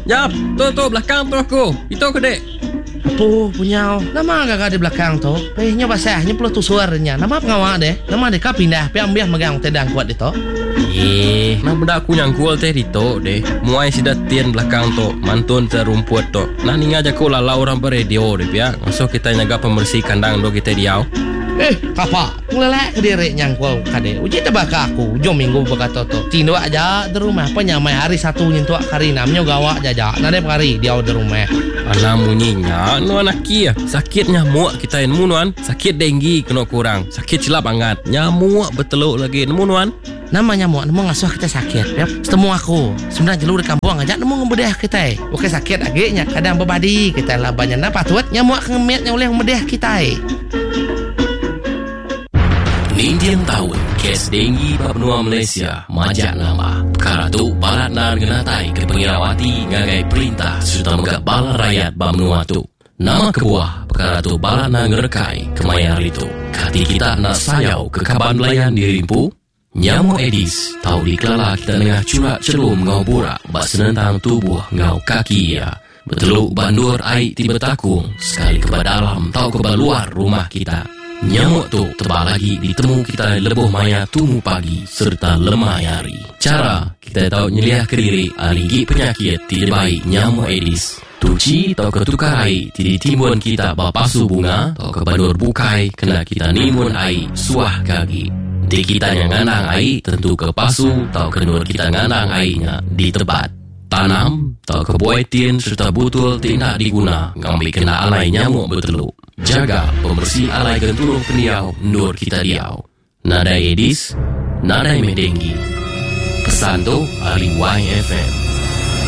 Jap, tu belakang tu aku. Itu ke dek? Apa punya? Nama agak di belakang tu. Nya basahnya pula tu suaranya. Nama pengawak deh. Nama deh kau pindah. Biar megang tedang kuat itu. Nah benda aku nyangkul teh dito deh. Muai sidat tian belakang tu. Mantun terumput tu. Nah ni aja ku lalau orang beradio deh ya. Masuk kita nyaga pembersih kandang do kita diau. Kapa? Ngelelak ke diri nyangkul kade. Uji tebak aku. Jom minggu berkata tu. Tindo aja di rumah. Penyamai hari satu nyentuh hari namanya gawak jajak. Nade hari dia di rumah. Anak munyinya nu anak kia. Sakit nyamuk kita nemu nuan. Sakit denggi kena kurang. Sakit silap angat. Nyamuk beteluk lagi nemu nuan. Nama nyamuk nemu ngasuh kita sakit. Ya, setemu aku. Sebenarnya jelur di kampung aja nemu ngebedah kita. Oke sakit agaknya kadang berbadi kita lah banyak napa tuat nyamuk ngemetnya oleh ngebedah kita. Nindian tahun kes denggi benua Malaysia majak nama perkara tu balat nan genatai ke pengirawati ngagai perintah serta megak bala rakyat benua tu nama kebuah perkara tu balat nan ngerekai kemayar itu kati kita nak sayau ke kaban belayan dirimpu nyamuk Aedes tahu dikelala kita tengah curak celum ngau burak bak senentang tubuh ngau kaki ya beteluk bandur air tiba takung sekali ke dalam tahu ke luar rumah kita. Nyamuk tu tebal lagi ditemu kita lebuh maya tumu pagi serta lemah hari. Cara kita tahu nyeliah ke diri aligi penyakit tidak baik nyamuk Aedes. Tuci atau ketukar air tidak timbun kita bapasu bunga atau kebandur bukai kena kita nimbun air suah kaki. Di kita yang nganang air tentu ke pasu atau kenur kita nganang airnya di tempat. Tanam atau kebuaitin serta butul tidak diguna ngambil kena alai nyamuk beteluk. Jaga pembersih alai gentulung peniau nur kita diau. Nadai Aedes, nadai medenggi. Pesan tu ahli YFM.